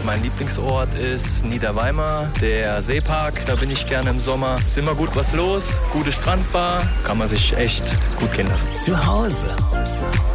Mein Lieblingsort ist Niederweimar, der Seepark. Da bin ich gerne im Sommer. Ist immer gut was los, gute Strandbar. Kann man sich echt gut gehen lassen. Zu Hause